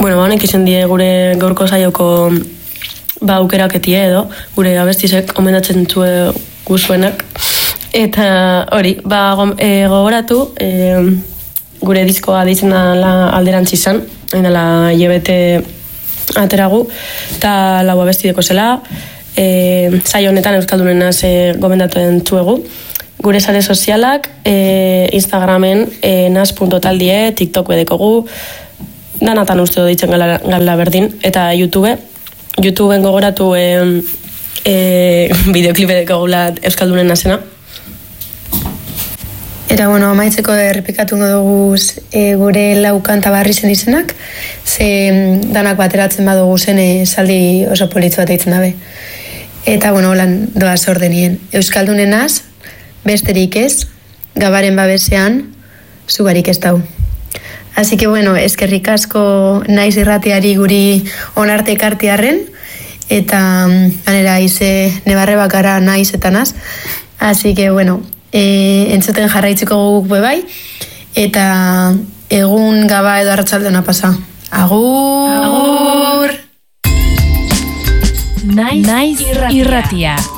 honek izan die gure gaurko saioko aukeraketie edo, gure abestizek omendatzen zue guzuenak. Eta hori, gogoratu, gure diskoa deitzen alderantzi izan, dela hilabete ateragu, eta lau abestideko zela, saio honetan Euskaldunenaz gomendatu zuegu. Gure sare sozialak, Instagramen nas.taldie, TikTok bedekogu, danatan uste ditzen gala berdin, eta YouTubeen gogoratu bideoklipe dekogula Euskaldunen nazena. Eta, amaitzeko errepikatuko dugu gure lau kanta barri zen izenak, ze danak bateratzen badugu zen esaldi oso politzu bat eitzen dabe. Eta, holan doaz ordenien. Euskaldunenaz, besterik ez, gabaren babesean, zugarik ez dau. Así que, eskerrik asko naiz irratiari guri onarte ekartiarren, eta ganera ize nebarre bakara naiz eta naz. Así que, entzuten jarraitziko guk bebai, eta egun gaba edo arratsaldena pasa. Agur! Naiz irratia.